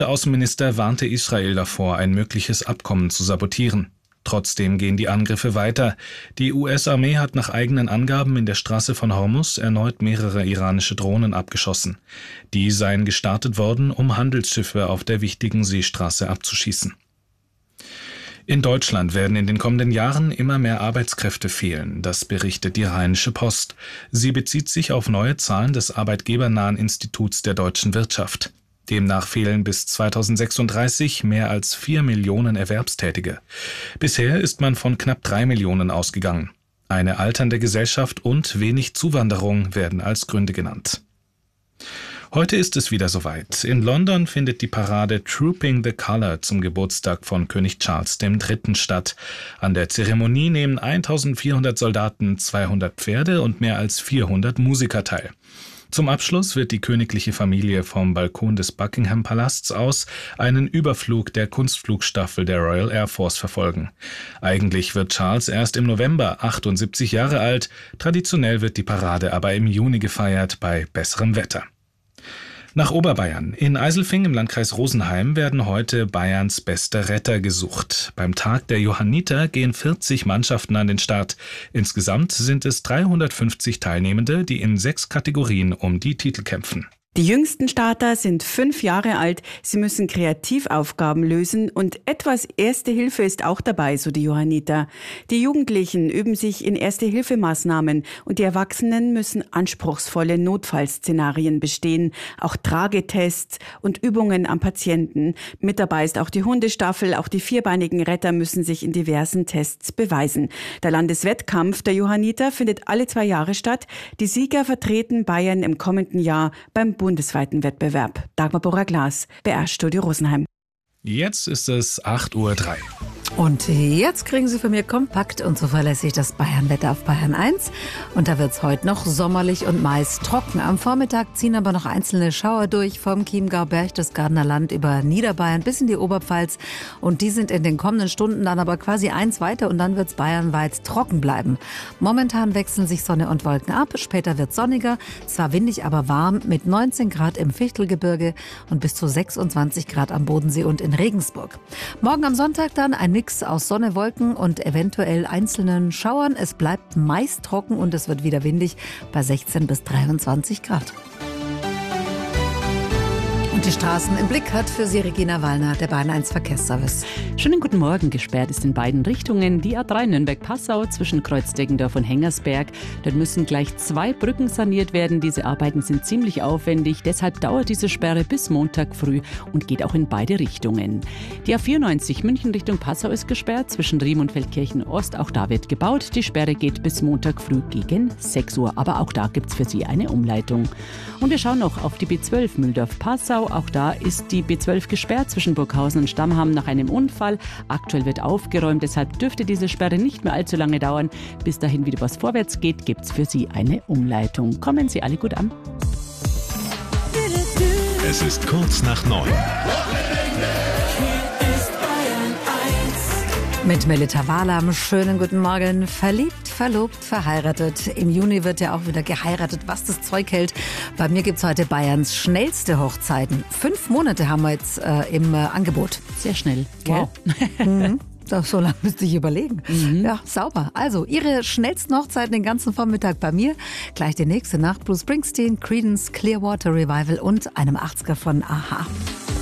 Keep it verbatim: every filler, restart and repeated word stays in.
Der Außenminister warnte Israel davor, ein mögliches Abkommen zu sabotieren. Trotzdem gehen die Angriffe weiter. Die U S-Armee hat nach eigenen Angaben in der Straße von Hormuz erneut mehrere iranische Drohnen abgeschossen. Die seien gestartet worden, um Handelsschiffe auf der wichtigen Seestraße abzuschießen. In Deutschland werden in den kommenden Jahren immer mehr Arbeitskräfte fehlen, das berichtet die Rheinische Post. Sie bezieht sich auf neue Zahlen des Arbeitgebernahen Instituts der deutschen Wirtschaft. Demnach fehlen bis zweitausendsechsunddreißig mehr als vier Millionen Erwerbstätige. Bisher ist man von knapp drei Millionen ausgegangen. Eine alternde Gesellschaft und wenig Zuwanderung werden als Gründe genannt. Heute ist es wieder soweit. In London findet die Parade Trooping the Colour zum Geburtstag von König Charles der Dritte statt. An der Zeremonie nehmen eintausendvierhundert Soldaten, zweihundert Pferde und mehr als vierhundert Musiker teil. Zum Abschluss wird die königliche Familie vom Balkon des Buckingham-Palasts aus einen Überflug der Kunstflugstaffel der Royal Air Force verfolgen. Eigentlich wird Charles erst im November achtundsiebzig Jahre alt, traditionell wird die Parade aber im Juni gefeiert bei besserem Wetter. Nach Oberbayern. In Eiselfing im Landkreis Rosenheim werden heute Bayerns beste Retter gesucht. Beim Tag der Johanniter gehen vierzig Mannschaften an den Start. Insgesamt sind es dreihundertfünfzig Teilnehmende, die in sechs Kategorien um die Titel kämpfen. Die jüngsten Starter sind fünf Jahre alt. Sie müssen Kreativaufgaben lösen und etwas Erste Hilfe ist auch dabei, so die Johanniter. Die Jugendlichen üben sich in Erste-Hilfe-Maßnahmen und die Erwachsenen müssen anspruchsvolle Notfallszenarien bestehen. Auch Tragetests und Übungen am Patienten. Mit dabei ist auch die Hundestaffel. Auch die vierbeinigen Retter müssen sich in diversen Tests beweisen. Der Landeswettkampf der Johanniter findet alle zwei Jahre statt. Die Sieger vertreten Bayern im kommenden Jahr beim bundesweiten Wettbewerb. Dagmar Borrer-Glas, B R-Studio Rosenheim. Jetzt ist es acht Uhr drei. Und jetzt kriegen Sie von mir kompakt und zuverlässig das Bayernwetter auf Bayern eins. Und da wird es heute noch sommerlich und meist trocken. Am Vormittag ziehen aber noch einzelne Schauer durch vom Chiemgau, Berchtesgadener Land über Niederbayern bis in die Oberpfalz. Und die sind in den kommenden Stunden dann aber quasi eins weiter und dann wird es bayernweit trocken bleiben. Momentan wechseln sich Sonne und Wolken ab. Später wird es sonniger, zwar windig, aber warm mit neunzehn Grad im Fichtelgebirge und bis zu sechsundzwanzig Grad am Bodensee und in Regensburg. Morgen am Sonntag dann ein Mix aus Sonne, Wolken und eventuell einzelnen Schauern. Es bleibt meist trocken und es wird wieder windig bei sechzehn bis dreiundzwanzig Grad. Und die Straßen im Blick hat für Sie Regina Wallner, der Bayern eins Verkehrsservice. Schönen guten Morgen. Gesperrt ist in beiden Richtungen die A drei Nürnberg-Passau zwischen Kreuz-Deggendorf und Hengersberg. Dort müssen gleich zwei Brücken saniert werden. Diese Arbeiten sind ziemlich aufwendig. Deshalb dauert diese Sperre bis Montag früh und geht auch in beide Richtungen. Die A vierundneunzig München Richtung Passau ist gesperrt zwischen Riem und Feldkirchen Ost. Auch da wird gebaut. Die Sperre geht bis Montag früh gegen sechs Uhr. Aber auch da gibt es für Sie eine Umleitung. Und wir schauen noch auf die B zwölf Mühldorf-Passau. Auch da ist die B zwölf gesperrt zwischen Burghausen und Stammham nach einem Unfall. Aktuell wird aufgeräumt, deshalb dürfte diese Sperre nicht mehr allzu lange dauern. Bis dahin wieder was vorwärts geht, gibt es für Sie eine Umleitung. Kommen Sie alle gut an. Es ist kurz nach neun. Mit Melita Wahlam, schönen guten Morgen. Verliebt, verlobt, verheiratet. Im Juni wird ja auch wieder geheiratet, was das Zeug hält. Bei mir gibt's heute Bayerns schnellste Hochzeiten. Fünf Monate haben wir jetzt äh, im äh, Angebot. Sehr schnell, gell? Wow. mhm. So lange müsste ich überlegen. Mhm. Ja, sauber. Also, Ihre schnellsten Hochzeiten den ganzen Vormittag bei mir. Gleich die nächste Nacht Bruce Springsteen, Creedence, Clearwater Revival und einem achtziger von Aha.